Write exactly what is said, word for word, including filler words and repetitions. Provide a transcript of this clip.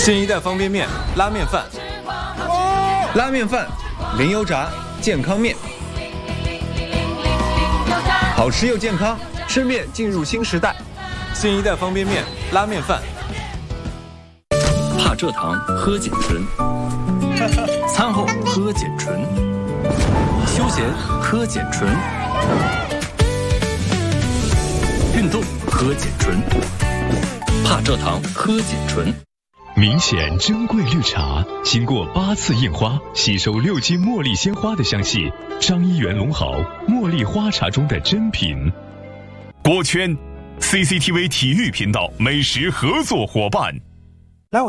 新一代方便面，拉面饭， 拉面饭，零油炸，健康面，好吃又健康，吃面进入新时代。 新一代方便面，拉面饭。 怕蔗糖，喝碱醇；餐后喝碱醇；休闲喝碱醇；运动喝碱醇。怕蔗糖，喝碱醇。 明显珍贵绿茶，经过八次印花，吸收六斤茉莉鲜花的香气。张一元龙好茉莉花茶中的珍品。 锅圈 C C T V 体育频道美食合作伙伴。